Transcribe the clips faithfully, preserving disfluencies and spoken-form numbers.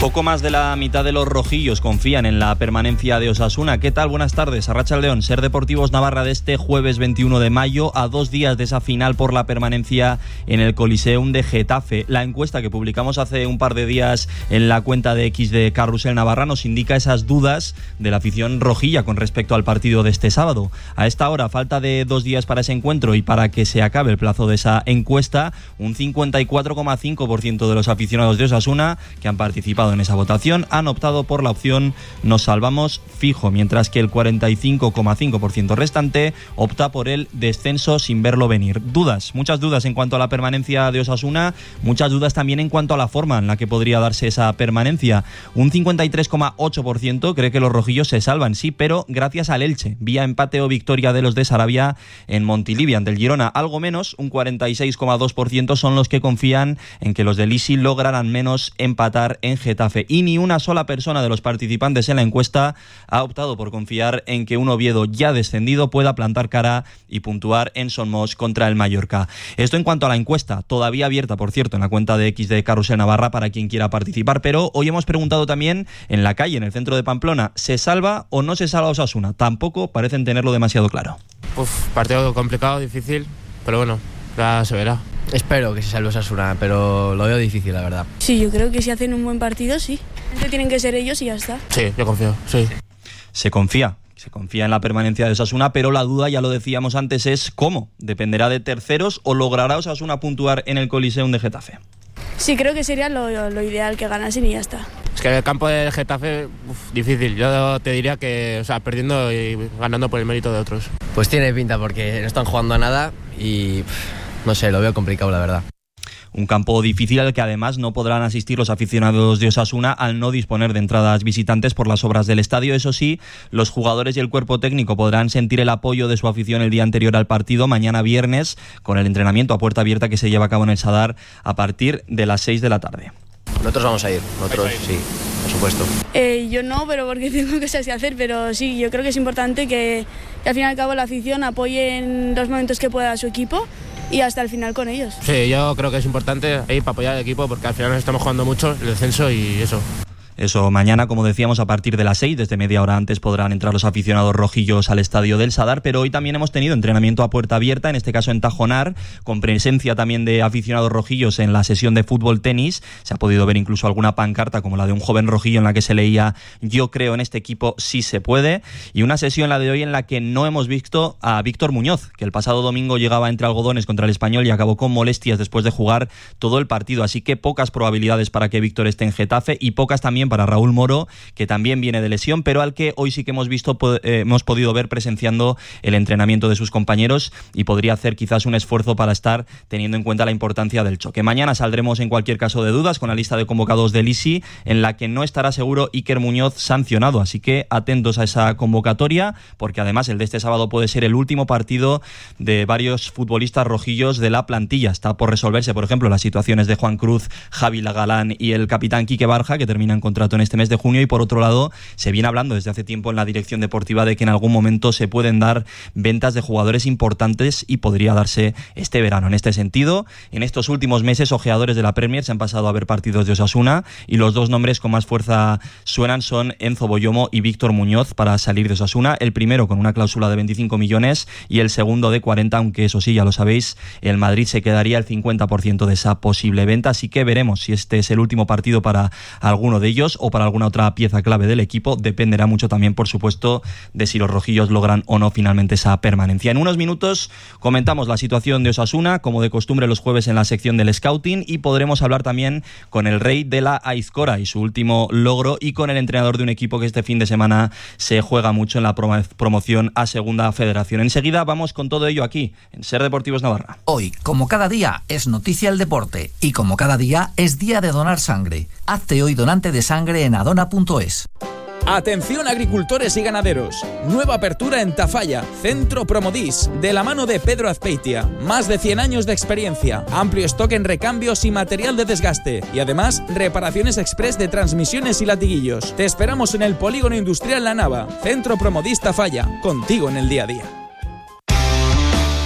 Poco más de la mitad de los rojillos confían en la permanencia de Osasuna. ¿Qué tal? Buenas tardes. Arratsaldeon, Ser Deportivos Navarra de este jueves veintiuno de mayo, a dos días de esa final por la permanencia en el Coliseum de Getafe. La encuesta que publicamos hace un par de días en la cuenta de X de Carrusel Navarra nos indica esas dudas de la afición rojilla con respecto al partido de este sábado. A esta hora, falta de dos días para ese encuentro y para que se acabe el plazo de esa encuesta, un cincuenta y cuatro coma cinco por ciento de los aficionados de Osasuna que han participado en esa votación han optado por la opción nos salvamos fijo, mientras que el cuarenta y cinco coma cinco por ciento restante opta por el descenso sin verlo venir. Dudas, muchas dudas en cuanto a la permanencia de Osasuna, muchas dudas también en cuanto a la forma en la que podría darse esa permanencia. Un cincuenta y tres coma ocho por ciento cree que los rojillos se salvan, sí, pero gracias al Elche, vía empate o victoria de los de Sarabia en Montilivi ante el Girona. Algo menos, un cuarenta y seis coma dos por ciento son los que confían en que los de Lisi lograrán menos empatar en Getafe. Y ni una sola persona de los participantes en la encuesta ha optado por confiar en que un Oviedo ya descendido pueda plantar cara y puntuar en Son Moix contra el Mallorca. Esto en cuanto a la encuesta, todavía abierta, por cierto, en la cuenta de X de Carrusel Navarra para quien quiera participar, pero hoy hemos preguntado también en la calle, en el centro de Pamplona, ¿se salva o no se salva Osasuna? Tampoco parecen tenerlo demasiado claro. Uf, partido complicado, difícil, pero bueno, ya se verá. Espero que se salve Osasuna, pero lo veo difícil, la verdad. Sí, yo creo que si hacen un buen partido, sí. Tienen que ser ellos y ya está. Sí, yo confío, sí. Se confía. Se confía en la permanencia de Osasuna, pero la duda, ya lo decíamos antes, es cómo. ¿Dependerá de terceros o logrará Osasuna puntuar en el Coliseum de Getafe? Sí, creo que sería lo, lo ideal, que ganasen y ya está. Es que el campo de Getafe, uf, difícil. Yo te diría que, o sea, perdiendo y ganando por el mérito de otros. Pues tiene pinta porque no están jugando a nada y no sé, lo veo complicado, la verdad. Un campo difícil al que además no podrán asistir los aficionados de Osasuna al no disponer de entradas visitantes por las obras del estadio. Eso sí, los jugadores y el cuerpo técnico podrán sentir el apoyo de su afición el día anterior al partido, mañana viernes, con el entrenamiento a puerta abierta que se lleva a cabo en el Sadar a partir de las seis de la tarde. Nosotros vamos a ir, nosotros sí, por supuesto. Eh, yo no, pero porque tengo cosas que hacer, pero sí, yo creo que es importante que, que al fin y al cabo la afición apoye en los momentos que pueda a su equipo y hasta el final con ellos. Sí, yo creo que es importante ir para apoyar al equipo porque al final nos estamos jugando mucho el descenso y eso. Eso, mañana, como decíamos, a partir de las seis, desde media hora antes podrán entrar los aficionados rojillos al estadio del Sadar, pero hoy también hemos tenido entrenamiento a puerta abierta, en este caso en Tajonar, con presencia también de aficionados rojillos en la sesión de fútbol-tenis. Se ha podido ver incluso alguna pancarta como la de un joven rojillo en la que se leía "Yo creo en este equipo, sí se puede", y una sesión, la de hoy, en la que no hemos visto a Víctor Muñoz, que el pasado domingo llegaba entre algodones contra el Español y acabó con molestias después de jugar todo el partido, así que pocas probabilidades para que Víctor esté en Getafe y pocas también para Raúl Moro, que también viene de lesión, pero al que hoy sí que hemos visto, eh, hemos podido ver presenciando el entrenamiento de sus compañeros y podría hacer quizás un esfuerzo para estar teniendo en cuenta la importancia del choque. Mañana saldremos en cualquier caso de dudas con la lista de convocados del I S I, en la que no estará seguro Iker Muñoz sancionado, así que atentos a esa convocatoria, porque además el de este sábado puede ser el último partido de varios futbolistas rojillos de la plantilla. Está por resolverse, por ejemplo, las situaciones de Juan Cruz, Javi Lagalán y el capitán Quique Barja, que terminan contrato en este mes de junio, y por otro lado se viene hablando desde hace tiempo en la dirección deportiva de que en algún momento se pueden dar ventas de jugadores importantes y podría darse este verano. En este sentido, en estos últimos meses, ojeadores de la Premier se han pasado a ver partidos de Osasuna y los dos nombres con más fuerza suenan son Enzo Boyomo y Víctor Muñoz para salir de Osasuna, el primero con una cláusula de veinticinco millones y el segundo de cuarenta, aunque eso sí, ya lo sabéis, el Madrid se quedaría el cincuenta por ciento de esa posible venta, así que veremos si este es el último partido para alguno de ellos o para alguna otra pieza clave del equipo. Dependerá mucho también, por supuesto, de si los rojillos logran o no finalmente esa permanencia. En unos minutos comentamos la situación de Osasuna, como de costumbre los jueves en la sección del Scouting, y podremos hablar también con el rey de la Aizcora y su último logro, y con el entrenador de un equipo que este fin de semana se juega mucho en la promoción a Segunda Federación. Enseguida vamos con todo ello aquí, en Ser Deportivos Navarra. Hoy, como cada día, es noticia el deporte, y como cada día, es día de donar sangre. Hazte hoy donante de sangre en adona punto es. Atención agricultores y ganaderos, nueva apertura en Tafalla, Centro Promodis, de la mano de Pedro Azpeitia, más de cien años de experiencia, amplio stock en recambios y material de desgaste, y además reparaciones express de transmisiones y latiguillos. Te esperamos en el Polígono Industrial La Nava. Centro Promodis Tafalla, contigo en el día a día.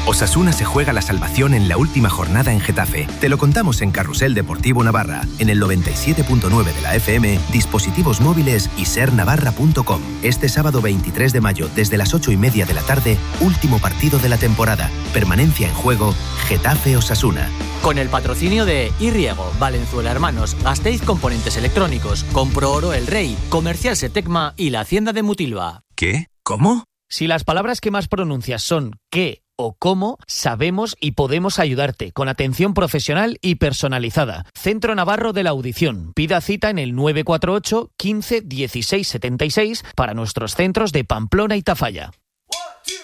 Osasuna se juega la salvación en la última jornada en Getafe. Te lo contamos en Carrusel Deportivo Navarra, en el noventa y siete punto nueve de la F M, dispositivos móviles y ser navarra punto com. Este sábado veintitrés de mayo, desde las ocho y media de la tarde, último partido de la temporada. Permanencia en juego, Getafe Osasuna. Con el patrocinio de Irriego, Valenzuela Hermanos, Gasteiz Componentes Electrónicos, Compro Oro El Rey, Comercial Setecma y la Hacienda de Mutilva. ¿Qué? ¿Cómo? Si las palabras que más pronuncias son qué o cómo, sabemos y podemos ayudarte con atención profesional y personalizada. Centro Navarro de la Audición. Pida cita en el nueve cuatro ocho, quince, dieciséis setenta y seis para nuestros centros de Pamplona y Tafalla.